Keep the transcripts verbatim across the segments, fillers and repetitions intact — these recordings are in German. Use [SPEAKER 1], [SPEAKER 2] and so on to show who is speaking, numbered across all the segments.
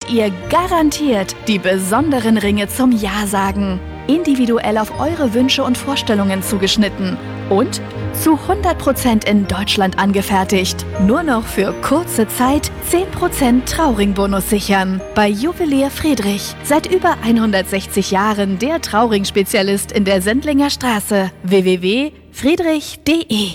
[SPEAKER 1] bekommt ihr garantiert die besonderen Ringe zum Ja-Sagen. Individuell auf eure Wünsche und Vorstellungen zugeschnitten. Und zu hundert Prozent in Deutschland angefertigt. Nur noch für kurze Zeit zehn Prozent Trauringbonus sichern. Bei Juwelier Friedrich. Seit über hundertsechzig Jahren der Trauring-Spezialist in der Sendlinger Straße. w w w punkt friedrich punkt de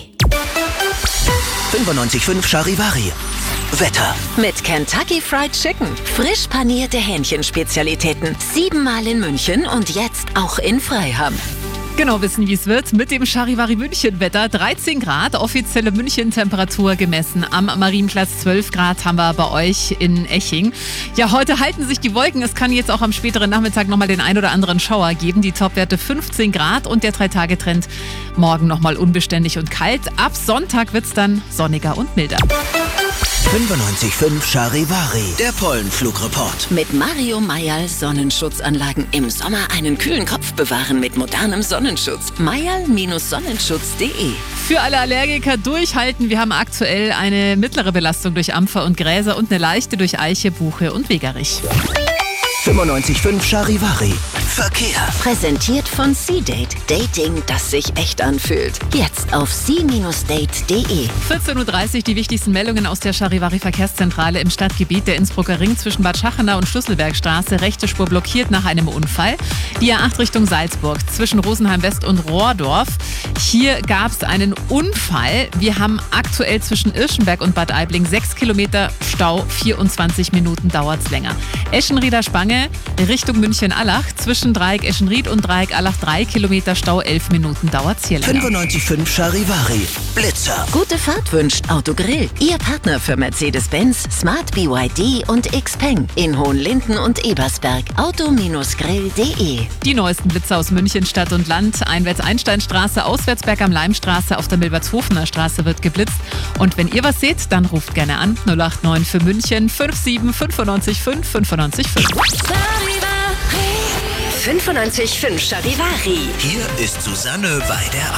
[SPEAKER 2] fünfundneunzig Komma fünf Charivari. Wetter.
[SPEAKER 3] Mit Kentucky Fried Chicken. Frisch panierte Hähnchenspezialitäten. Siebenmal in München und jetzt auch in Freiham.
[SPEAKER 4] Genau wissen, wie es wird mit dem Charivari München Wetter. dreizehn Grad, offizielle München-Temperatur gemessen. Am Marienplatz zwölf Grad haben wir bei euch in Eching. Ja, heute halten sich die Wolken. Es kann jetzt auch am späteren Nachmittag nochmal den ein oder anderen Schauer geben. Die Topwerte fünfzehn Grad und der drei-Tage-Trend morgen nochmal unbeständig und kalt. Ab Sonntag wird es dann sonniger und milder.
[SPEAKER 2] fünfundneunzig Komma fünf Charivari. Der Pollenflugreport.
[SPEAKER 3] Mit Mario Mayall Sonnenschutzanlagen im Sommer einen kühlen Kopf bewahren mit modernem Sonnenschutz. mayall Sonnenschutz punkt de.
[SPEAKER 4] Für alle Allergiker durchhalten. Wir haben aktuell eine mittlere Belastung durch Ampfer und Gräser und eine leichte durch Eiche, Buche und Wegerich.
[SPEAKER 2] fünfundneunzig Komma fünf Charivari. Verkehr.
[SPEAKER 3] Präsentiert von C-Date. Dating, das sich echt anfühlt. Jetzt auf c Date punkt de.
[SPEAKER 4] vierzehn Uhr dreißig die wichtigsten Meldungen aus der Charivari Verkehrszentrale im Stadtgebiet. Der Innsbrucker Ring zwischen Bad Schachenau und Schlüsselbergstraße. Rechte Spur blockiert nach einem Unfall. Die A acht Richtung Salzburg zwischen Rosenheim West und Rohrdorf. Hier gab es einen Unfall. Wir haben aktuell zwischen Irschenberg und Bad Aibling sechs Kilometer Stau. vierundzwanzig Minuten dauert es länger. Eschenrieder Spange Richtung München-Allach. Zwischen Dreieck Eschenried und Dreieck Allach drei Kilometer Stau. elf Minuten dauert es hier länger.
[SPEAKER 2] fünfundneunzig Komma fünf Charivari. Blitzer.
[SPEAKER 3] Gute Fahrt wünscht Autogrill. Ihr Partner für Mercedes-Benz, Smart B Y D und Xpeng. In Hohenlinden und Ebersberg. auto Grill punkt de.
[SPEAKER 4] Die neuesten Blitzer aus München, Stadt und Land. Einwärts Einsteinstraße, Auswärtsberg am Leimstraße, auf der Milbertshofener Straße wird geblitzt. Und wenn ihr was seht, dann ruft gerne an. null acht neun für München fünf sieben fünfundneunzig fünf fünfundneunzig fünf.
[SPEAKER 3] fünfundneunzig Komma fünf Charivari.
[SPEAKER 2] Hier ist Susanne Weider.